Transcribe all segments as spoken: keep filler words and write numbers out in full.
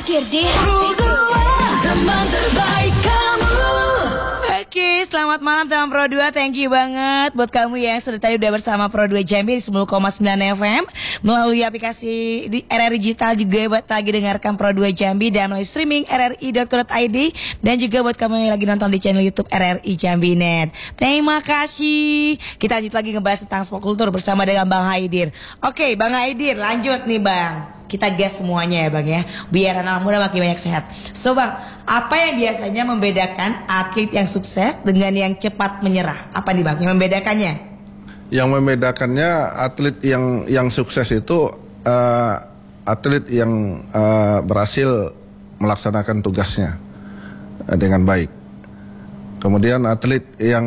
terakhir di hatiku. Teman terbaik kamu. Oke, selamat malam teman Pro dua. Thank you banget buat kamu yang sudah tadi udah bersama Pro dua Jambi di sepuluh koma sembilan F M melalui aplikasi di R R I Digital, juga buat lagi dengarkan Pro dua Jambi dan melalui streaming r r i dot co dot i d, dan juga buat kamu yang lagi nonton di channel YouTube R R I Jambi Net. Terima kasih. Kita lanjut lagi ngebahas tentang sport kultur bersama dengan Bang Haidir. Oke, Bang Haidir, lanjut nih Bang. Kita gas semuanya ya Bang ya, biar anak muda makin banyak sehat. So Bang, apa yang biasanya membedakan atlet yang sukses dengan yang cepat menyerah? Apa nih Bang yang membedakannya? Yang membedakannya atlet yang yang sukses itu uh, atlet yang uh, berhasil melaksanakan tugasnya uh, dengan baik. Kemudian atlet yang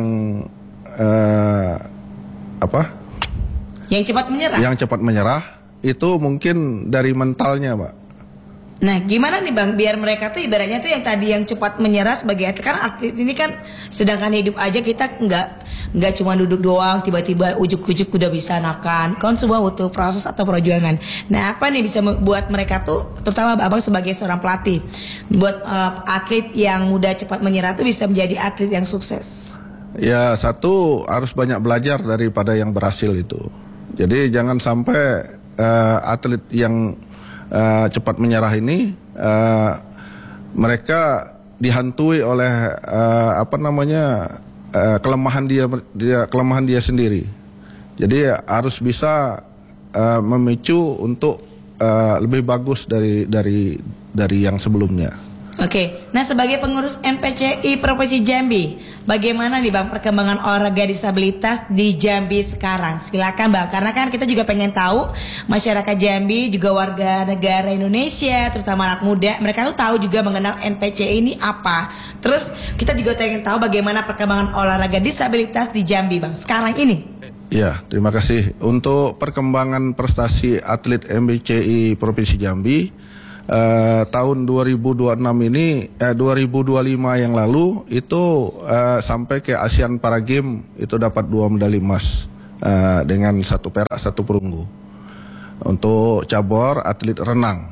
uh, apa? Yang cepat menyerah. Yang cepat menyerah itu mungkin dari mentalnya, Pak. Nah, gimana nih Bang biar mereka tuh ibaratnya tuh yang tadi yang cepat menyerah sebagai atlet, kan atlet ini kan sedangkan hidup aja kita nggak nggak cuma duduk doang tiba-tiba ujuk-ujuk udah bisa nakan, kan sebuah butuh proses atau perjuangan. Nah, apa nih bisa membuat mereka tuh, terutama Abang sebagai seorang pelatih, buat uh, atlet yang mudah cepat menyerah tuh bisa menjadi atlet yang sukses? Ya, satu harus banyak belajar daripada yang berhasil itu. Jadi jangan sampai Uh, atlet yang uh, cepat menyerah ini uh, mereka dihantui oleh uh, apa namanya uh, kelemahan dia, dia kelemahan dia sendiri. Jadi harus bisa uh, memicu untuk uh, lebih bagus dari dari dari yang sebelumnya. Oke, nah sebagai pengurus N P C I Provinsi Jambi, bagaimana nih Bang perkembangan olahraga disabilitas di Jambi sekarang? Silakan Bang, karena kan kita juga pengen tahu masyarakat Jambi, juga warga negara Indonesia, terutama anak muda, mereka tuh tahu juga mengenal N P C I ini apa. Terus kita juga pengen tahu bagaimana perkembangan olahraga disabilitas di Jambi Bang sekarang ini. Ya, terima kasih. Untuk perkembangan prestasi atlet N P C I Provinsi Jambi, Uh, tahun dua ribu dua puluh enam ini, eh, dua ribu dua puluh lima yang lalu itu uh, sampai ke Asian Para Games itu dapat dua medali emas uh, dengan satu perak satu perunggu untuk cabur atlet renang.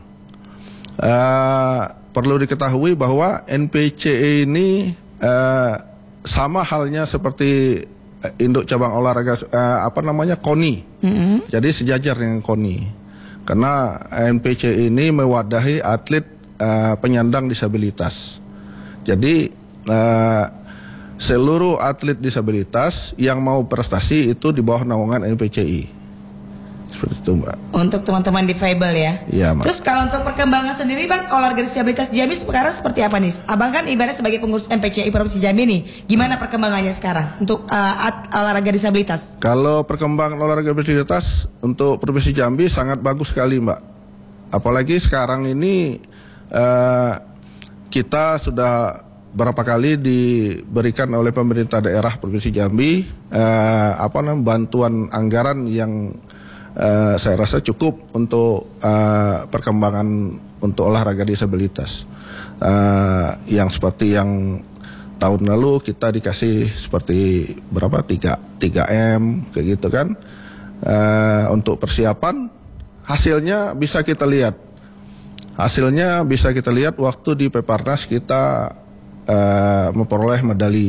Uh, perlu diketahui bahwa N P C I ini uh, sama halnya seperti induk cabang olahraga uh, apa namanya K O N I, mm-hmm. Jadi sejajar dengan K O N I. Karena N P C I ini mewadahi atlet uh, penyandang disabilitas. Jadi uh, seluruh atlet disabilitas yang mau prestasi itu di bawah naungan N P C I. Seperti itu Mbak. Untuk teman-teman difabel ya. Iya Mbak. Terus kalau untuk perkembangan sendiri Bang, olahraga disabilitas Jambi sekarang seperti apa nih? Abang kan ibarat sebagai pengurus N P C I Provinsi Jambi nih, gimana perkembangannya sekarang untuk uh, olahraga disabilitas? Kalau perkembangan olahraga disabilitas untuk Provinsi Jambi sangat bagus sekali Mbak. Apalagi sekarang ini uh, kita sudah berapa kali diberikan oleh pemerintah daerah Provinsi Jambi uh, apa namanya bantuan anggaran yang Uh, saya rasa cukup untuk uh, perkembangan untuk olahraga disabilitas. Uh, yang seperti yang tahun lalu kita dikasih seperti berapa tiga M kayak gitu kan. Uh, untuk persiapan hasilnya bisa kita lihat. Hasilnya bisa kita lihat waktu di Peparnas kita uh, memperoleh medali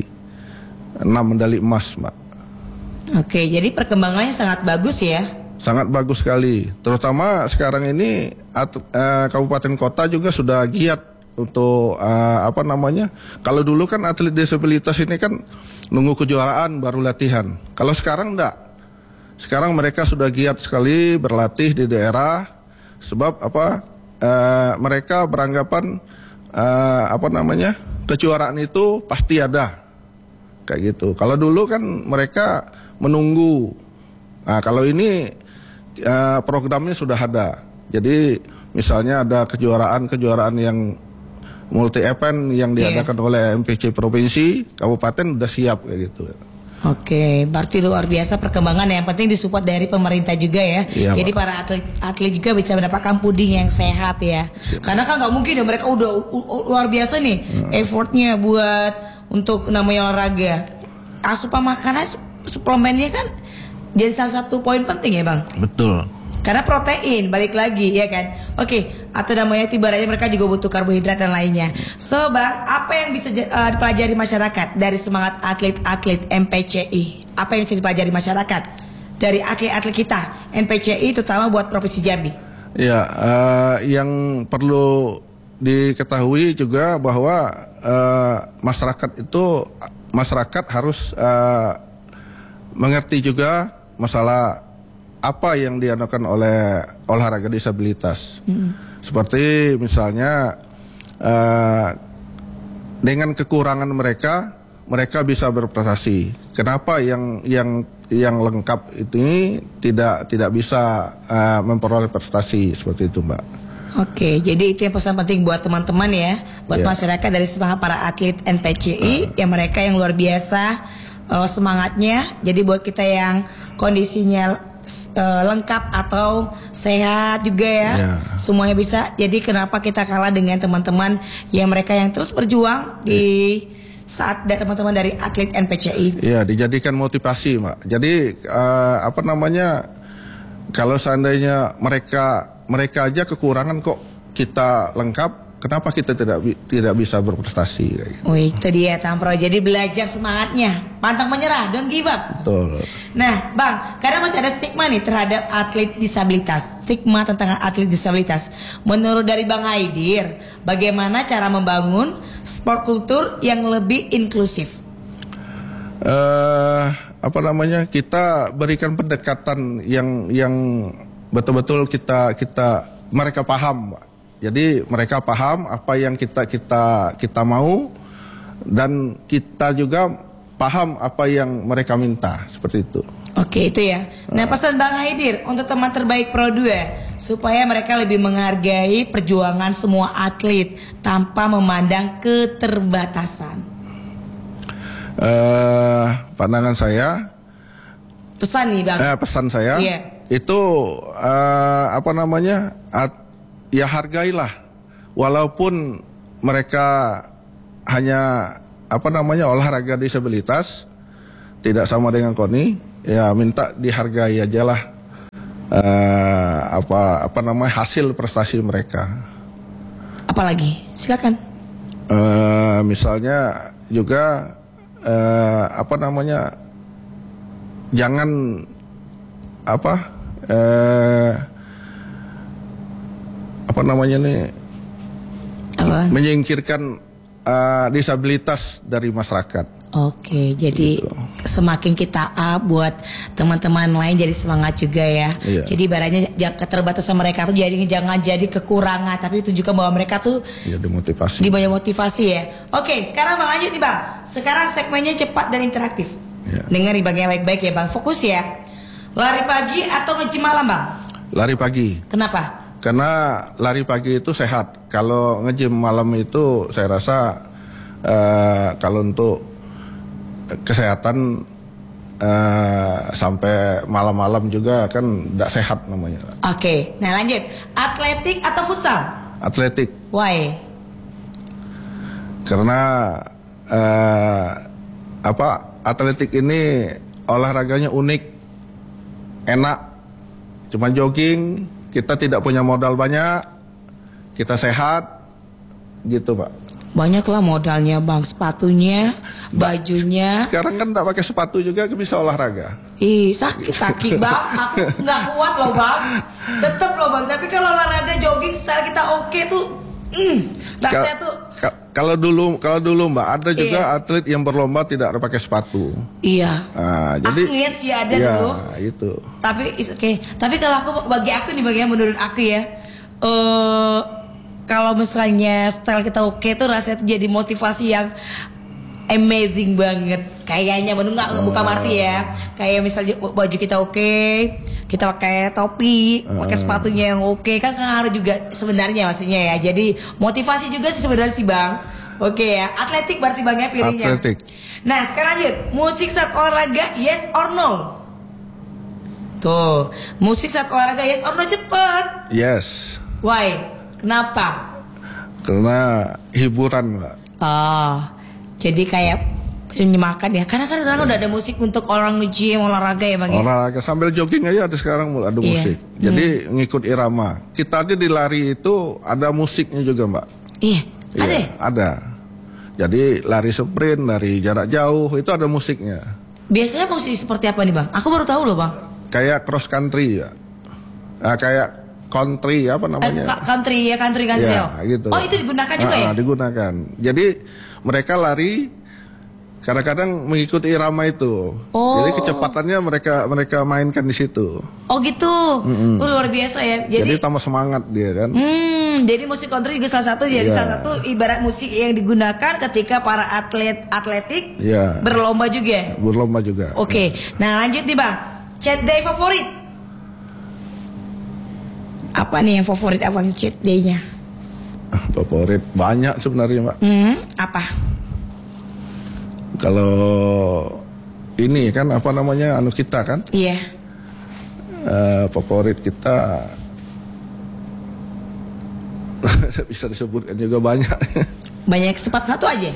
enam medali emas, Mbak. Oke, jadi perkembangannya sangat bagus ya. Sangat bagus sekali, terutama sekarang ini at, uh, kabupaten kota juga sudah giat untuk uh, apa namanya. Kalau dulu kan atlet disabilitas ini kan nunggu kejuaraan baru latihan. Kalau sekarang enggak. Sekarang mereka sudah giat sekali berlatih di daerah, sebab apa? Uh, mereka beranggapan uh, apa namanya kejuaraan itu pasti ada, kayak gitu. Kalau dulu kan mereka menunggu. Nah kalau ini Uh, programnya sudah ada. Jadi misalnya ada kejuaraan-kejuaraan yang multi event yang diadakan yeah. oleh M P C provinsi, kabupaten udah siap kayak gitu. Oke, berarti luar biasa perkembangan. Yang penting disupport dari pemerintah juga ya. Iya, Jadi Pak. para atlet atlet juga bisa mendapatkan puding yang sehat ya. Siap. Karena kan nggak mungkin ya mereka udah luar biasa nih hmm. effortnya buat untuk namanya olahraga. Asupan makanan suplemennya kan jadi salah satu poin penting ya Bang. Betul. Karena protein balik lagi ya kan. Oke, atau namanya ibaratnya mereka juga butuh karbohidrat dan lainnya. So Bang, apa yang bisa uh, dipelajari masyarakat dari semangat atlet-atlet M P C I? Apa yang bisa dipelajari masyarakat dari atlet-atlet kita M P C I terutama buat Provinsi Jambi? Ya, uh, yang perlu diketahui juga bahwa uh, masyarakat itu masyarakat harus uh, mengerti juga masalah apa yang dianukan oleh olahraga disabilitas. Hmm. Seperti misalnya uh, dengan kekurangan mereka, mereka bisa berprestasi. Kenapa yang yang yang lengkap ini tidak tidak bisa uh, memperoleh prestasi seperti itu, Mbak? Oke, jadi itu yang pesan penting buat teman-teman ya, buat yeah. masyarakat dari semangat para atlet N P C I, uh. yang mereka yang luar biasa uh, semangatnya. Jadi buat kita yang kondisinya Uh, lengkap atau sehat juga ya, yeah. semuanya bisa. Jadi kenapa kita kalah dengan teman-teman yang mereka yang terus berjuang yeah. di saat teman-teman dari atlet N P C I? Ya, yeah, dijadikan motivasi, Mbak. Jadi uh, apa namanya? Kalau seandainya mereka mereka aja kekurangan kok kita lengkap. Kenapa kita tidak tidak bisa berprestasi? Gitu. Oh, itu dia Tampro. Jadi belajar semangatnya, pantang menyerah, don't give up. Betul. Nah, Bang, karena masih ada stigma nih terhadap atlet disabilitas, stigma tentang atlet disabilitas. Menurut dari Bang Haidir, bagaimana cara membangun sport kultur yang lebih inklusif? Uh, apa namanya? Kita berikan pendekatan yang yang betul-betul kita kita mereka paham, Mbak. Jadi mereka paham apa yang kita kita kita mau dan kita juga paham apa yang mereka minta, seperti itu. Oke, itu ya. Nah, pesan Bang Haidir untuk teman terbaik Pro dua supaya mereka lebih menghargai perjuangan semua atlet tanpa memandang keterbatasan. Uh, pandangan saya. Pesan nih Bang. Eh, pesan saya. Yeah. Itu uh, apa namanya? At, Ya hargailah, walaupun mereka hanya apa namanya olahraga disabilitas, tidak sama dengan KONI, ya minta dihargai aja lah uh, apa apa namanya hasil prestasi mereka. Apalagi, silakan. Uh, misalnya juga uh, apa namanya, jangan apa. Uh, apa namanya nih apa? menyingkirkan uh, disabilitas dari masyarakat. Oke, jadi gitu. Semakin kita up buat teman-teman lain jadi semangat juga ya. Iya. Jadi ibaratnya keterbatasan mereka tuh jadi jangan jadi kekurangan, tapi tunjukkan bahwa mereka tuh ya, dimotivasi. Dibanyak motivasi ya. Oke, sekarang Bang lanjut nih Bang. Sekarang segmennya cepat dan interaktif. Iya. Dengar nih bagian baik-baik ya Bang. Fokus ya. Lari pagi atau nge-gym malam Bang? Lari pagi. Kenapa? Karena lari pagi itu sehat. Kalau nge-gym malam itu saya rasa uh, kalau untuk kesehatan uh, sampai malam-malam juga kan tidak sehat namanya. Oke, nah lanjut. Atletik atau futsal? Atletik. Why? Karena uh, apa? Atletik ini olahraganya unik, enak, cuma jogging. Kita tidak punya modal banyak, kita sehat, gitu Pak. Banyak lah modalnya Bang, sepatunya, bajunya. Sekarang kan tidak pakai sepatu juga bisa olahraga. Ih, sakit kaki Bang, aku nggak kuat loh Bang. Tetep loh Bang, tapi kalau olahraga jogging style kita oke tuh, mm, rasanya tuh. Kalau dulu, kalau dulu Mbak, ada juga iya. atlet yang berlomba tidak pakai sepatu. Iya. Nah, jadi aku lihat sih ada iya, dulu. Itu. Tapi oke. Okay. Tapi kalau aku bagi aku nih, bagian menurut aku ya, uh, kalau misalnya style kita oke okay, tuh rasanya tuh jadi motivasi yang amazing banget. Kayaknya bener nggak? Oh. Bukan arti ya. Kayak misalnya baju kita oke, okay, kita pakai topi, uh. pakai sepatunya yang oke, okay, kan ngaruh juga sebenarnya maksudnya ya. Jadi motivasi juga sih sebenarnya sih Bang. Oke okay, ya, atletik berarti Bang ya pilihnya. Atletik. Nah sekarang lanjut, musik saat olahraga yes or no? Tuh, musik saat olahraga yes or no cepet? Yes. Why? Kenapa? Karena hiburan Mbak. Oh, jadi kayak bisa menyemangatkan ya. Karena kan sekarang udah ada musik untuk orang nge-gym, olahraga ya Bang ya. Olahraga sambil jogging aja ada sekarang ada Iya. musik. Jadi hmm. ngikut irama. Kita aja di lari itu ada musiknya juga Mbak. Iya, ada Iya, ya? ada. Jadi lari sprint, lari jarak jauh itu ada musiknya. Biasanya musik seperti apa nih Bang? Aku baru tahu loh Bang. Kayak cross country ya. Nah, kayak country apa Eh, namanya? ka- country ya, country country. Ya, oh. gitu. Oh, itu digunakan juga Ah, ya? ah, digunakan. Jadi mereka lari kadang-kadang mengikuti irama itu. Oh. Jadi kecepatannya mereka mereka mainkan di situ. Oh gitu. Mm-hmm. Oh, luar biasa ya. Jadi, Jadi, tambah semangat dia kan. hmm, jadi musik country juga salah satu jadi Iya. salah satu ibarat musik yang digunakan ketika para atlet atletik Iya. berlomba juga. Berlomba juga. Oke. Nah, lanjut nih Bang. Chat day favorit. Apa nih yang favorit Abang chat day-nya? Favorit banyak sebenarnya Mbak. Hmm, apa? Kalau ini kan apa namanya anu kita kan Iya. eh, favorit kita bisa disebutkan juga banyak. Banyak sempat satu aja.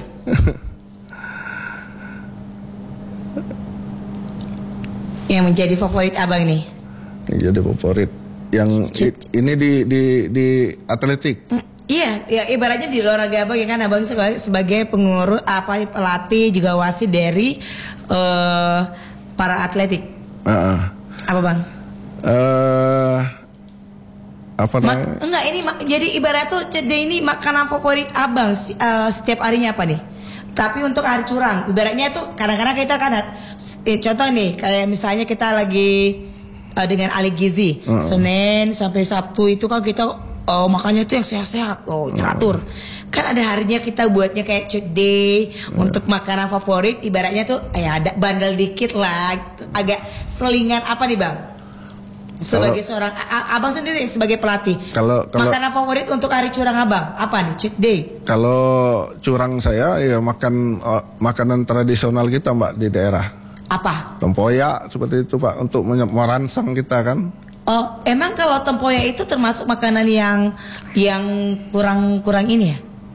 Yang menjadi favorit Abang nih. Yang jadi favorit yang i- ini di di di atletik. Mm, Iya, ya ibaratnya di olahraga Abang ya kan Abang sebagai, sebagai pengurus apa pelatih juga wasit dari eh, para atletik. Heeh. Apa Bang? Eh, apa Ma- namanya? enggak ini ma- jadi ibarat tuh cede ini makanan favorit Abang si- eh, setiap harinya apa nih? Tapi untuk hari curang, ibaratnya tuh kadang-kadang kita kan eh, contoh nih kayak misalnya kita lagi eh, dengan ahli gizi, Uh-uh. Senin sampai Sabtu itu kan kita oh makannya tuh yang sehat-sehat, oh teratur. Kan ada harinya kita buatnya kayak cheat day untuk makanan favorit, ibaratnya tuh ya ada bandel dikit lah, agak selingan apa nih Bang? Sebagai Kalau- seorang a- a- Abang sendiri sebagai pelatih, Kalau- kalau- makanan favorit untuk hari curang Abang apa nih cheat day? Kalau curang saya ya makan oh, makanan tradisional kita Mbak di daerah. Apa? Tempoyak seperti itu Pak untuk menye- merangsang kita kan. Oh, emang kalau tempoyak itu termasuk makanan yang yang kurang kurang ini ya?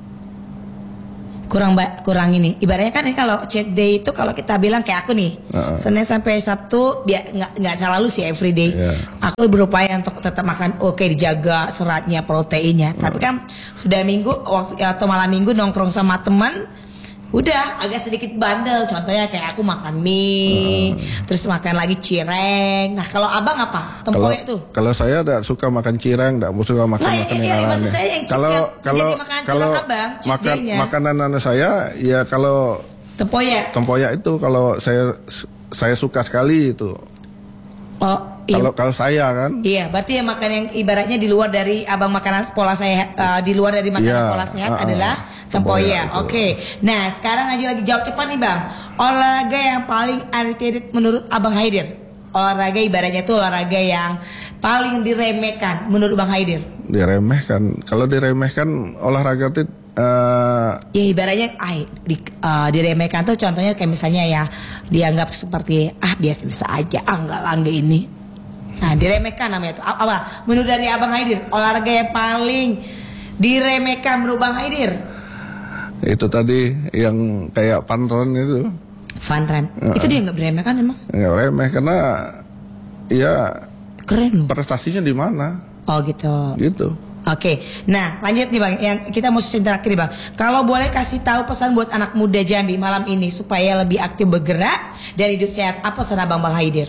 Kurang ba- kurang ini. Ibaratnya kan ini kalau cheat day itu kalau kita bilang kayak aku nih, Uh-uh. Senin sampai Sabtu dia nggak nggak selalu sih everyday. Yeah. Aku berupaya untuk tetap makan oke dijaga seratnya, proteinnya. Tapi kan sudah minggu waktu atau malam minggu nongkrong sama teman udah agak sedikit bandel, contohnya kayak aku makan mie, terus makan lagi cireng. Nah kalau abang apa? Kalau Tempoyak tuh? kalau saya tidak suka makan cireng, tidak suka makan Nah, makan iya, yang iya, maksud lainnya. saya yang cheat Kalau yang kalau menjadi makanan kalau curang abang, cheat makan day-nya. makanan anak saya ya kalau Tempoyak. tempoyak itu kalau saya saya suka sekali itu. Oh iya. Kalau kalau saya kan Iya, berarti yang makan yang ibaratnya di luar dari abang makanan pola saya uh, di luar dari makanan Iya, pola sehat uh-uh, adalah tempoyak tempoyak. itu. Oke. Nah, sekarang aja lagi jawab cepat nih, Bang. Olahraga yang paling underrated menurut Abang Haidir. Olahraga ibaratnya itu olahraga yang paling diremehkan menurut Bang Haidir. diremehkan. Kalau diremehkan olahraga itu eh, Ya ibaratnya ay, di, uh, diremehkan tuh contohnya kayak misalnya ya dianggap seperti ah biasa-biasa aja, ah enggak lah enggak ini. Nah, diremehkan namanya itu. Apa? Menurut dari Abang Haidir, olahraga yang paling diremehkan menurut Bang Haidir. itu tadi yang kayak fun run itu Fun run. Itu dia nggak diremehkan emang? nggak remeh karena ya Keren loh. prestasinya di mana Oh gitu. gitu. Oke, nah lanjut nih Bang, yang kita mau sesi terakhir nih Bang. Kalau boleh kasih tahu pesan buat anak muda Jambi malam ini supaya lebih aktif bergerak dan hidup sehat, apa pesan Abang Bang Haidir?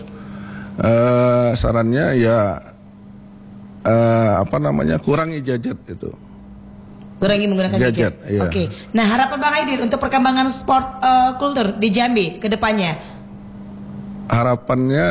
Eh, sarannya ya eh, apa namanya kurangi gadget itu. Kurangi menggunakan Gadget, gadget. iya. Oke. Nah harapan Bang Haidir untuk perkembangan sport eh, kultur di Jambi ke depannya. Harapannya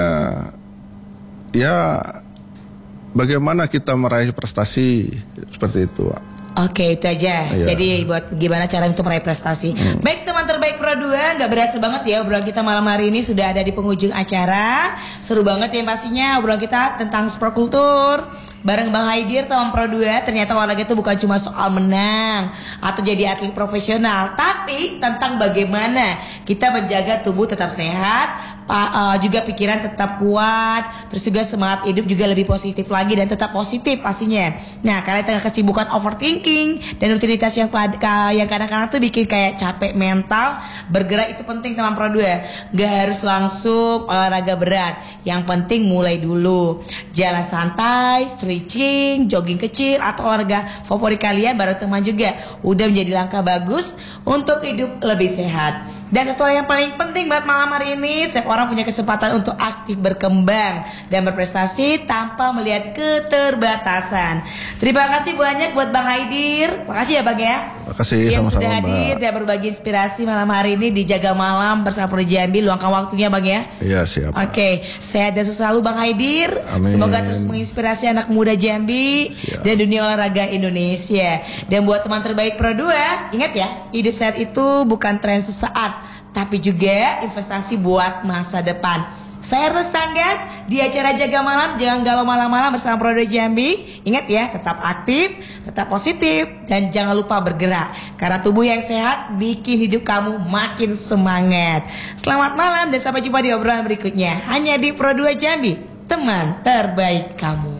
ya bagaimana kita meraih prestasi seperti itu Pak. Oke itu aja. Iya. Jadi buat gimana cara untuk meraih prestasi. Baik teman terbaik Pro dua, nggak berasa banget ya obrolan kita malam hari ini sudah ada di penghujung acara. Seru banget ya pastinya obrolan kita tentang sport kultur bareng Bang Haidir teman Pro dua. Ternyata olahraga itu bukan cuma soal menang atau jadi atlet profesional, tapi tentang bagaimana kita menjaga tubuh tetap sehat, pa, uh, juga pikiran tetap kuat, terus juga semangat hidup juga lebih positif lagi dan tetap positif pastinya. Nah, karena tengah kesibukan overthinking dan rutinitas yang pad- yang kadang-kadang tuh bikin kayak capek mental, bergerak itu penting teman Pro dua. Gak harus langsung olahraga berat, yang penting mulai dulu. Jalan santai, stretching, jogging kecil, atau olahraga favorit kalian bareng teman juga udah menjadi langkah bagus untuk hidup lebih sehat. Dan satu hal yang paling penting buat malam hari ini, setiap orang punya kesempatan untuk aktif berkembang dan berprestasi tanpa melihat keterbatasan. Terima kasih banyak buat Bang Haidir. Makasih ya Bang ya. Terima kasih, yang sama-sama, sudah hadir Mbak. dan berbagi inspirasi malam hari ini di Jaga Malam bersama Pro Jambi. Luangkan waktunya Bang ya. Iya, siap. Oke, sehat dan sukses selalu Bang Haidir. Amin. Semoga terus menginspirasi anak muda Jambi Siap. dan dunia olahraga Indonesia. Dan buat teman terbaik Pro dua, ingat ya, hidup sehat itu bukan tren sesaat, tapi juga investasi buat masa depan. Saya Rus Tanggat di acara Jaga Malam. Jangan galau malam-malam bersama Pro dua Jambi. Ingat ya, tetap aktif, tetap positif, dan jangan lupa bergerak. Karena tubuh yang sehat bikin hidup kamu makin semangat. Selamat malam dan sampai jumpa di obrolan berikutnya. Hanya di Pro dua Jambi, teman terbaik kamu.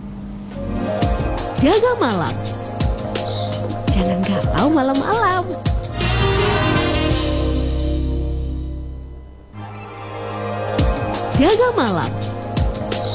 Jaga Malam. Jangan galau malam-malam. Jaga Malam